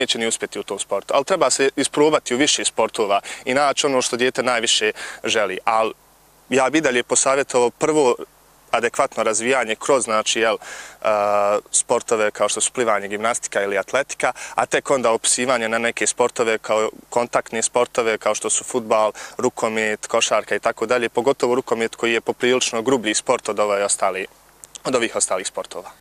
neće ni uspjeti u tom sportu, ali treba se isprobati u više sportova i naći ono što dijete najviše želi. Ali ja bi dalje posavjetovao prvo adekvatno razvijanje kroz sportove kao što su plivanje, gimnastika ili atletika, a tek onda upisivanje na neke sportove kao kontaktne sportove kao što su fudbal, rukomet, košarka i tako dalje, pogotovo rukomet koji je poprilično grublji sport od ovih ostalih sportova.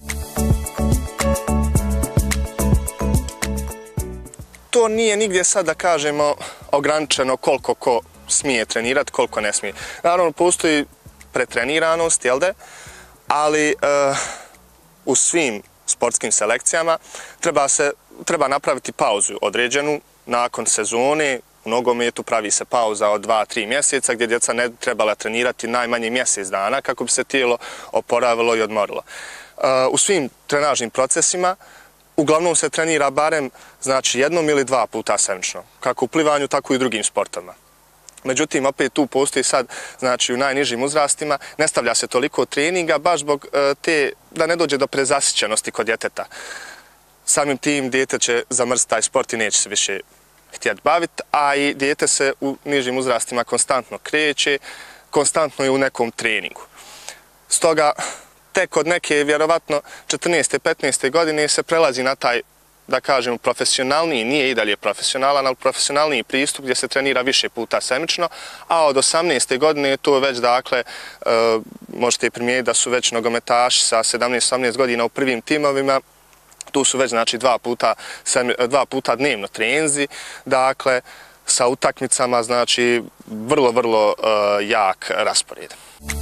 To nije nigdje sad da kažemo ograničeno koliko ko smije trenirati, koliko ne smije. Naravno, postoji pretreniranost, ali u svim sportskim selekcijama treba napraviti pauzu određenu nakon sezone. U nogometu pravi se pauza od 2-3 mjeseca gdje djeca ne trebala trenirati najmanje mjesec dana kako bi se tijelo oporavilo i odmorilo. U svim trenažnim procesima uglavnom se trenira barem jednom ili 2 puta sedmično, kako u plivanju, tako i u drugim sportovima. Međutim, opet tu postoji sad, u najnižim uzrastima, ne stavlja se toliko treninga, baš zbog da ne dođe do prezasićenosti kod djeteta. Samim tim dijete će zamrziti taj sport i neće se više htjeti baviti, a i dijete se u nižim uzrastima konstantno kreće, konstantno je u nekom treningu. Stoga, tek od neke, vjerovatno, 14. 15. godine se prelazi na taj, da kažem, profesionalniji, nije i dalje profesionalan, ali profesionalniji pristup gdje se trenira više puta sedmično, a od 18. godine je to već, možete i primijetiti da su već nogometaši sa 17-18 godina u prvim timovima, tu su već, 2 puta dnevno treninzi, sa utakmicama, vrlo, vrlo jak raspored.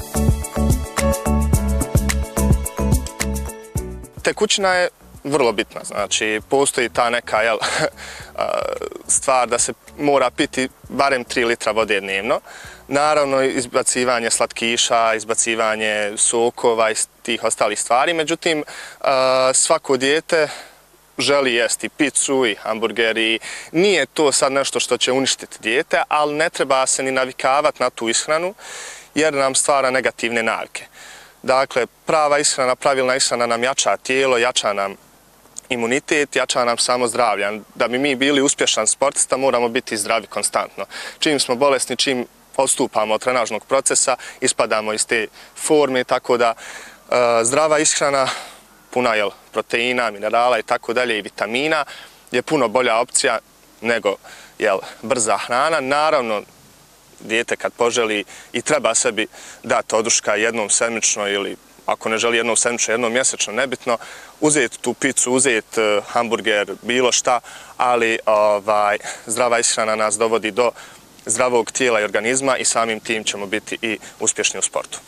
Tekućina je vrlo bitna, postoji ta neka stvar da se mora piti barem 3 litra vode dnevno. Naravno, izbacivanje slatkiša, izbacivanje sokova i tih ostalih stvari, međutim, svako dijete želi jesti picu i hamburgeri. Nije to sad nešto što će uništiti dijete, ali ne treba se ni navikavati na tu ishranu jer nam stvara negativne navike. Dakle, prava ishrana, pravilna ishrana nam jača tijelo, jača nam imunitet, jača nam samo zdravlje. Da bi mi bili uspješan sportista, moramo biti zdravi konstantno. Čim smo bolesni, čim odstupamo od trenažnog procesa, ispadamo iz te forme, tako da zdrava ishrana, puna proteina, minerala i tako dalje i vitamina je puno bolja opcija nego brza hrana. Naravno, dijete kad poželi i treba sebi dati oduška jednom sedmično ili ako ne želi jednom sedmično, jednom mjesečno, nebitno, uzeti tu picu, uzeti hamburger, bilo šta, ali zdrava ishrana nas dovodi do zdravog tijela i organizma i samim tim ćemo biti i uspješni u sportu.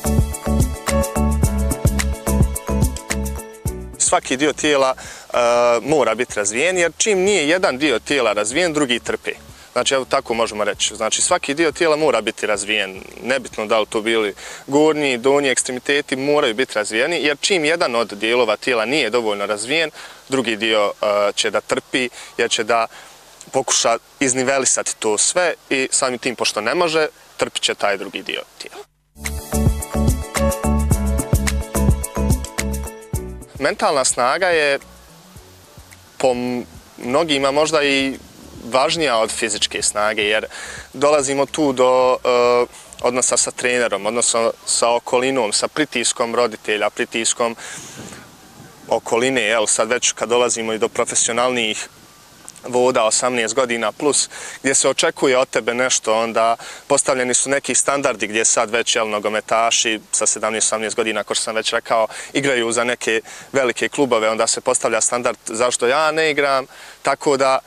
Svaki dio tijela mora biti razvijen jer čim nije jedan dio tijela razvijen, drugi trpi. Evo tako možemo reći. Svaki dio tijela mora biti razvijen. Nebitno da li to bili gornji, donji ekstremiteti moraju biti razvijeni, jer čim jedan od dijelova tijela nije dovoljno razvijen, drugi dio će da trpi, jer će da pokuša iznivelisati to sve i samim tim, pošto ne može, trpit će taj drugi dio tijela. Mentalna snaga je po mnogima možda i važnija od fizičke snage, jer dolazimo tu do odnosa sa trenerom, odnosno sa okolinom, sa pritiskom roditelja, pritiskom okoline, sad već kad dolazimo i do profesionalnijih voda 18 godina plus, gdje se očekuje od tebe nešto, onda postavljeni su neki standardi gdje sad već nogometaši sa 17-18 godina, kao što sam već rekao, igraju za neke velike klubove, onda se postavlja standard zašto ja ne igram, tako da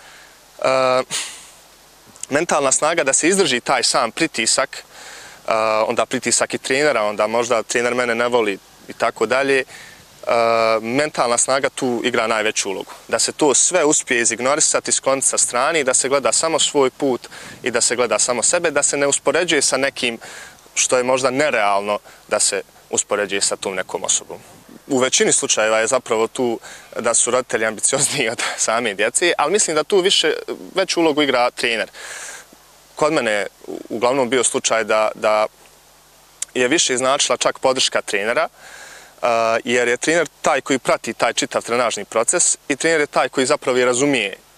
mentalna snaga da se izdrži taj sam pritisak, onda pritisak i trenera, onda možda trener mene ne voli i tako dalje, mentalna snaga tu igra najveću ulogu. Da se to sve uspije izignorisati, skloniti sa strane i da se gleda samo svoj put i da se gleda samo sebe, da se ne uspoređuje sa nekim što je možda nerealno da se uspoređuje sa tom nekom osobom. U većini slučajeva je zapravo tu da su roditelji ambiciozniji od same djece, ali mislim da tu veću ulogu igra trener. Kod mene je uglavnom bio slučaj da je više značila čak podrška trenera, jer je trener taj koji prati taj čitav trenažni proces i trener je taj koji zapravo i razumije